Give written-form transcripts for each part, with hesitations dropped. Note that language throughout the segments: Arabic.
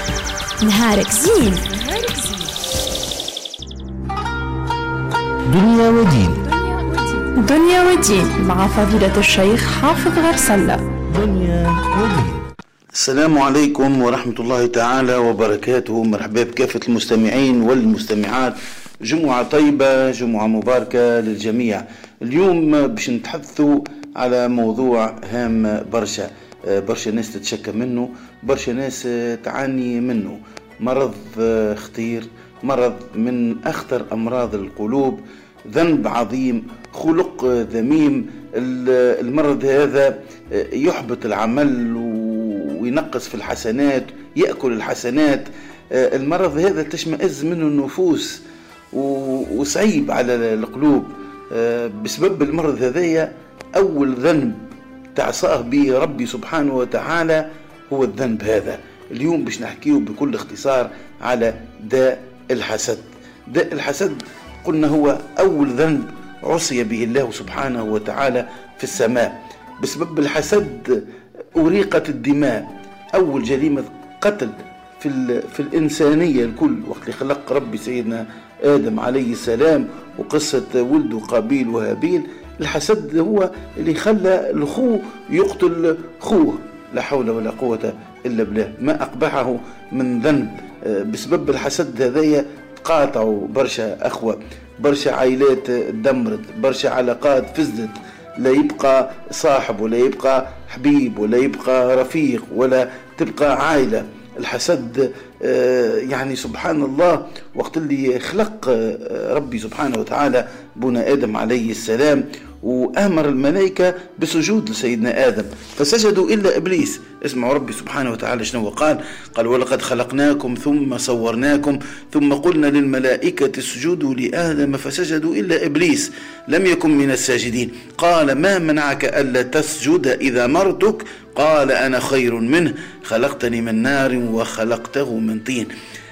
نهارك زين. دنيا ودين. دنيا ودين مع فضيلة الشيخ حافظ غرسلة. دنيا ودين. السلام عليكم ورحمة الله تعالى وبركاته. مرحبا بكافة المستمعين والمستمعات. جمعة طيبة، جمعة مباركة للجميع. اليوم باش نتحدثوا على موضوع هام برشا ناس تتشكى منه، برشا ناس تعاني منه. مرض خطير، مرض من أخطر أمراض القلوب، ذنب عظيم، خلق ذميم. المرض هذا يحبط العمل وينقص في الحسنات، يأكل الحسنات. المرض هذا تشمئز منه النفوس وصعيب على القلوب. بسبب المرض هذايا أول ذنب تعصاه به ربي سبحانه وتعالى هو الذنب هذا. اليوم باش نحكيه بكل اختصار على داء الحسد. داء الحسد قلنا هو أول ذنب عصي به الله سبحانه وتعالى في السماء. بسبب الحسد أريقت الدماء. أول جريمة قتل في الإنسانية الكل وقت اللي خلق ربي سيدنا آدم عليه السلام، وقصة ولده قابيل وهابيل. الحسد هو اللي خلى الخو يقتل خوه. لا حول ولا قوة إلا بالله. ما أقبحه من ذنب. بسبب الحسد هذايا قاطعوا برشا أخوة، برشا عائلات دمرت، برشا علاقات فسدت. لا يبقى صاحب ولا يبقى حبيب ولا يبقى رفيق ولا تبقى عائلة. الحسد يعني سبحان الله، وقت اللي خلق ربي سبحانه وتعالى بنا آدم عليه السلام وأمر الملائكة بسجود لسيدنا آدم فسجدوا إلا إبليس. اسمعوا ربي سبحانه وتعالى شنو قال ولقد خلقناكم ثم صورناكم ثم قلنا للملائكة اسجدوا لآدم فسجدوا إلا إبليس لم يكن من الساجدين. قال ما منعك ألا تسجد إذا مرتك؟ قال أنا خير منه خلقتني من نار وخلقته من طين.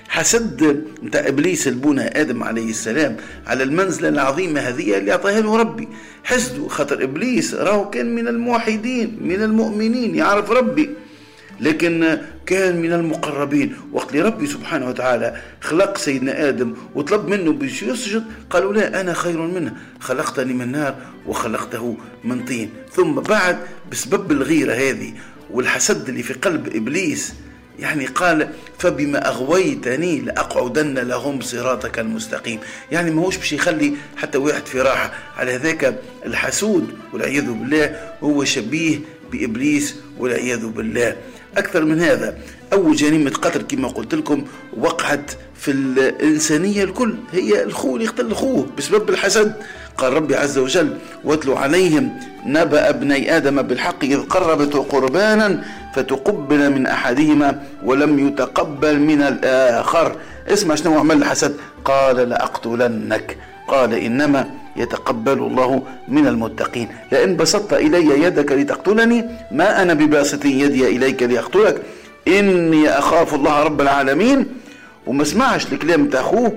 حسد متاع إبليس البنا آدم عليه السلام على المنزلة العظيمة هذه اللي أعطاها له ربي. حسده خاطر إبليس راهو كان من الموحدين من المؤمنين، يعرف ربي، لكن كان من المقربين. وقت اللي ربي سبحانه وتعالى خلق سيدنا آدم وطلب منه باش يسجد قالوا لا أنا خير منه خلقتني من نار وخلقته من طين. ثم بعد بسبب الغيرة هذه والحسد اللي في قلب إبليس يعني قال فبما أغويتني لأقعدن لهم صراطك المستقيم. يعني ما هوش باش يخلي حتى واحد في راحة. على هذاك الحسود والعياذ بالله هو شبيه بإبليس والعياذ بالله. أكثر من هذا أول جريمة قتل كما قلت لكم وقعت في الإنسانية الكل، هي الخو اللي يقتل أخوه بسبب الحسد. قال ربي عز وجل واتلو عليهم نبأ ابني آدم بالحق إذ قربت قربانا فتقبل من أحدهما ولم يتقبل من الآخر. اسمع شنو عمل الحسد. قال لأقتلنك قال إنما يتقبل الله من المتقين لئن بسطت إلي يدك لتقتلني ما أنا بباسط يدي إليك لأقتلك إني أخاف الله رب العالمين. وما سمعش الكلام تاع أخوه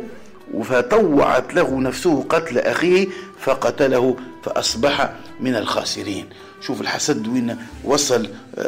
فطوعت له نفسه قتل أخيه فقتله فأصبح من الخاسرين. شوف الحسد وين وصل.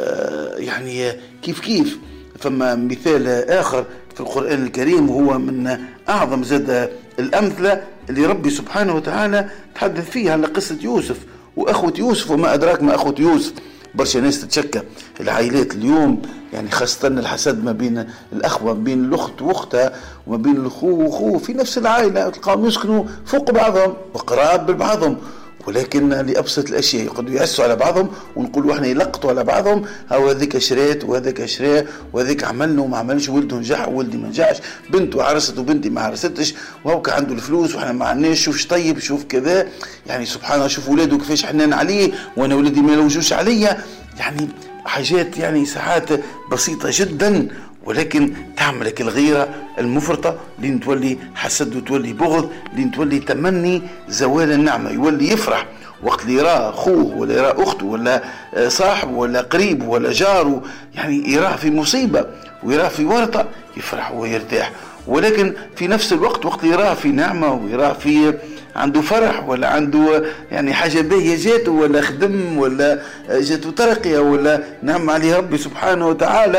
يعني كيف فما مثال آخر في القرآن الكريم وهو من أعظم زاد الأمثلة اللي ربي سبحانه وتعالى تحدث فيها على قصة يوسف وأخوة يوسف وما أدراك ما أخوة يوسف. برشا ناس تتشكى العائلات اليوم، يعني خاصة الحسد ما بين الأخوة، ما بين الأخت وأختها وما بين الأخو وأخوه في نفس العائلة، تلقاهم يسكنوا فوق بعضهم وقراب ببعضهم، ولكن لأبسط الأشياء يقعدوا يعسوا على بعضهم ونقولوا احنا يلقطوا على بعضهم. هو هذيك شريت وهذاك شراه وهذيك عملنا وما عملش، ولده نجح وولدي ما نجحش، بنته عرست وبنتي ما عرستش، وهو كان عنده الفلوس واحنا ما عندناش، شوف طيب شوف كذا. يعني سبحان الله شوف ولاده كيفاش حنان عليه وانا ولدي ما لوجوش عليا. يعني حاجات يعني ساعات بسيطة جدا ولكن تعملك الغيرة المفرطة لين تولي حسد وتولي بغض، لين تولي تمني زوال النعمة. يولي يفرح وقت اللي يراه أخوه ولا يراه أخته ولا صاحبه ولا قريب ولا جاره، يعني يراه في مصيبة ويراه في ورطة يفرح ويرتاح. ولكن في نفس الوقت وقت يراه في نعمة ويراه في عنده فرح ولا عنده يعني حاجة باهية جاته ولا خدم ولا جاته ترقية ولا نعم عليه ربي سبحانه وتعالى،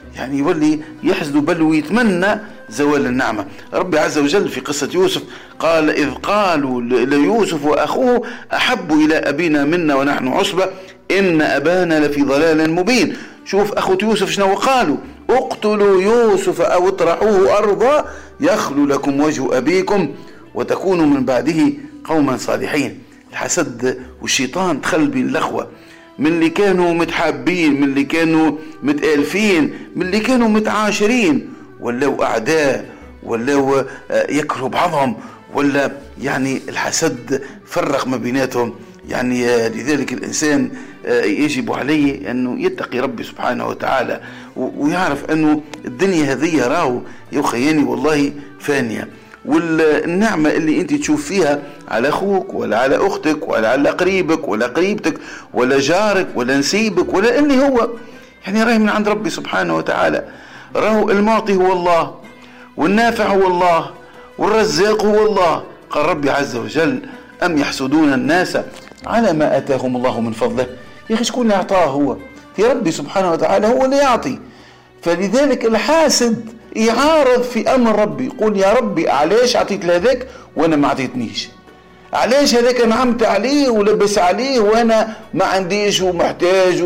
يعني يولي يحسد بل ويتمنى زوال النعمة. ربي عز وجل في قصة يوسف قال إذ قالوا ليوسف وأخوه أحب إلى أبينا منا ونحن عصبة إن أبانا لفي ضلال مبين. شوف أخوة يوسف شنو قالوا؟ اقتلوا يوسف أو اطرحوه أرضا يخلو لكم وجه أبيكم وتكونوا من بعده قوما صالحين. الحسد والشيطان دخل بين الأخوة، من اللي كانوا متحابين، من اللي كانوا متآلفين، من اللي كانوا متعاشرين، ولاو أعداء، ولاو يكرهوا بعضهم، ولا يعني الحسد فرق ما بيناتهم. يعني لذلك الإنسان يجب عليه أنه يتقي ربي سبحانه وتعالى ويعرف أنه الدنيا هذه راهو يا خياني والله فانية، والنعمة اللي انت تشوف فيها على اخوك ولا على اختك ولا على قريبك ولا قريبتك ولا جارك ولا نسيبك ولا اللي هو يعني راهي من عند ربي سبحانه وتعالى. راهو المعطي هو الله، والنافع هو الله، والرزاق هو الله. قال ربي عز وجل أم يحسدون الناس على ما أتاهم الله من فضله. يا أخي شكون اللي أعطاه؟ هو يا ربي سبحانه وتعالى هو اللي يعطي. فلذلك الحاسد يعارض في أمر ربي، يقول يا ربي علاش عطيت لهذاك وأنا ما عطيتنيش؟ علاش هذاك نعمت عليه ولبس عليه وأنا ما عنديش ومحتاج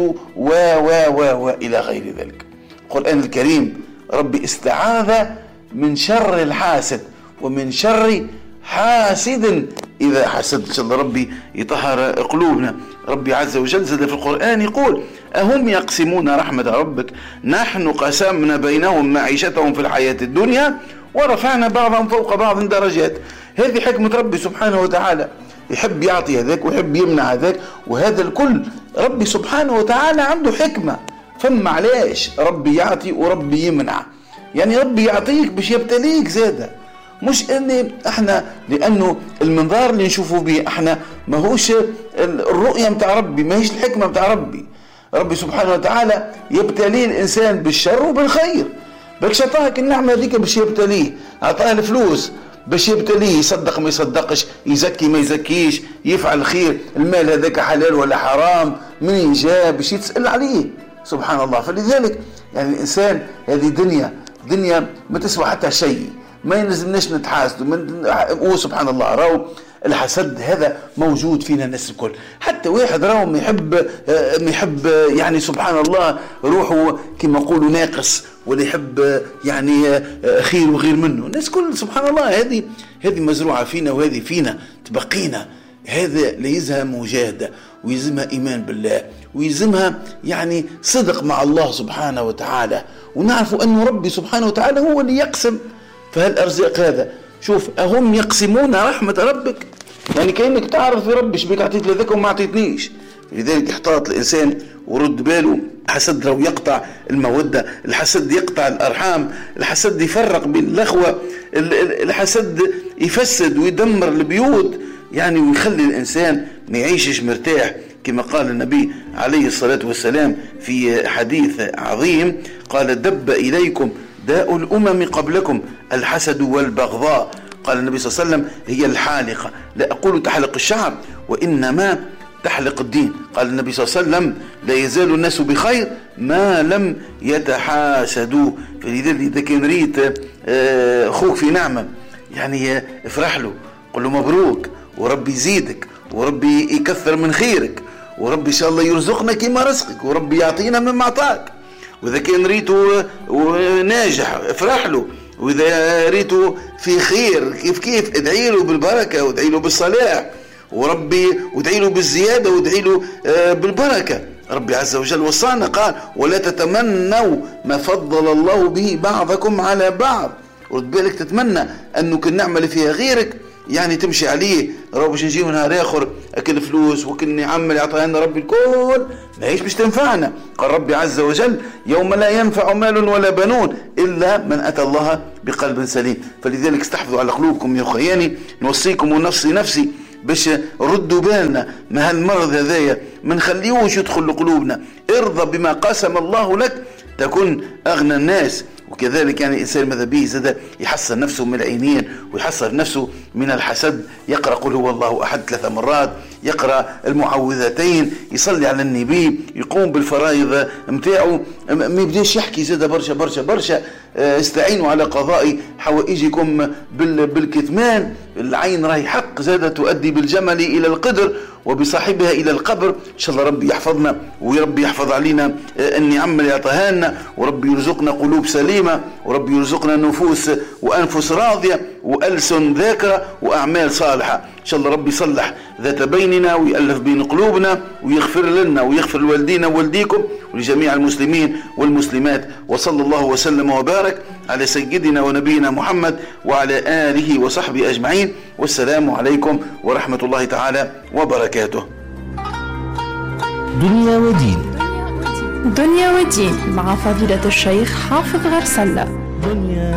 و إلى غير ذلك. القرآن الكريم ربي استعاذ من شر الحاسد ومن شر حاسد إذا حسد. إن شاء الله ربي يطهر قلوبنا. ربي عز وجل زاد في القرآن يقول أهم يقسمون رحمة ربك نحن قسمنا بينهم معيشتهم في الحياة الدنيا ورفعنا بعضهم فوق بعض درجات. هذه حكمة ربي سبحانه وتعالى، يحب يعطي هذاك ويحب يمنع هذاك، وهذا الكل ربي سبحانه وتعالى عنده حكمة. فما علاش ربي يعطي وربي يمنع؟ يعني ربي يعطيك باش يبتليك زاده، مش ان احنا لانه المنظار اللي نشوفه به احنا ماهوش الرؤية متاع ربي، ماهيش الحكمة متاع ربي. ربي سبحانه وتعالى يبتليه الانسان بالشر وبالخير. باش عطاك النعمة هذيك باش يبتليه، عطاه الفلوس باش يبتليه، يصدق ما يصدقش، يزكي ما يزكيش، يفعل الخير، المال هذاك حلال ولا حرام، من جاب باش يتسأل عليه سبحان الله. فلذلك يعني الانسان هذه دنيا ما تسوى حتى شيء، ما يلزمناش نتحاسد. هو سبحان الله راهو الحسد هذا موجود فينا الناس الكل. حتى واحد راهو ما يحب يعني سبحان الله روحه كما يقولوا ناقص، ولا يحب يعني خير وغير منه. الناس كل سبحان الله هذه مزروعة فينا وهذه فينا تبقينا. هذا ليزها مجاهدة ويلزمها إيمان بالله ويلزمها يعني صدق مع الله سبحانه وتعالى، ونعرفوا أنه ربي سبحانه وتعالى هو اللي يقسم فهالأرزاق هذا. شوف أهم يقسمون رحمة ربك، يعني كأنك تعرف في ربي شبيك عطيت لذلك وما عطيتنيش. لذلك احتاط الإنسان ورد باله. الحسد لو يقطع المودة، الحسد يقطع الأرحام، الحسد يفرق بين الأخوة، الحسد يفسد ويدمر البيوت يعني، ويخلي الإنسان ما يعيشش مرتاح. كما قال النبي عليه الصلاة والسلام في حديث عظيم قال دب إليكم داء الأمم قبلكم الحسد والبغضاء. قال النبي صلى الله عليه وسلم هي الحالقة، لا أقول تحلق الشعر وإنما تحلق الدين. قال النبي صلى الله عليه وسلم لا يزال الناس بخير ما لم يتحاسدوا. فلذلك إذا كان ريت أخوك في نعمة يعني افرح له، قل له مبروك وربي يزيدك وربي يكثر من خيرك وربي إن شاء الله يرزقنا كما رزقك وربي يعطينا مما أعطاك. وإذا كان ريته ناجح افرح له، وإذا ريته في خير كيف ادعي له بالبركة وادعي له بالصلاح وربي وادعي له بالزيادة وادعي له بالبركة. ربي عز وجل وصانا قال ولا تتمنوا ما فضل الله به بعضكم على بعض. ورد بالك تتمنى أنه كل نعمة اللي فيها غيرك يعني تمشي عليه، راهو باش نجيو نهار اخر اكل فلوس وكل نعم اللي عطاها لنا ربي الكل ماهيش باش تنفعنا. قال ربي عز وجل يوم لا ينفع مال ولا بنون الا من اتى الله بقلب سليم. فلذلك استحفظوا على قلوبكم يا خياني، نوصيكم ونفسي نفسي باش ردوا بالنا ما هالمرض هذايا ما نخليوش يدخل لقلوبنا. ارضى بما قسم الله لك تكن اغنى الناس. وكذلك يعني الإنسان ماذا به زاد يحصن نفسه من العينين ويحصن نفسه من الحسد. يقرأ قل هو الله أحد 3 مرات، يقرأ المعوذتين، يصلي على النبي، يقوم بالفرائض متاعه، ما يبداش يحكي زاد برشا برشا برشا. استعينوا على قضاء حوائجكم بالكتمان. العين راهي حق زاد تؤدي بالجمل إلى القدر وبصاحبها إلى القبر. إن شاء الله ربي يحفظنا وربي يحفظ علينا النعم اللي يعطيهالنا، وربي يرزقنا قلوب سليمة، وربي يرزقنا نفوس وأنفس راضية وألسن ذاكرة وأعمال صالحة. إن شاء الله ربي يصلح ذات بيننا ويألف بين قلوبنا ويغفر لنا ويغفر لوالدينا ووالديكم ولجميع المسلمين والمسلمات. وصلى الله وسلم وبارك على سيدنا ونبينا محمد وعلى آله وصحبه أجمعين. والسلام عليكم ورحمة الله تعالى وبركاته. دنيا ودين. دنيا ودين مع فضيلة الشيخ حافظ غرسلة. دنيا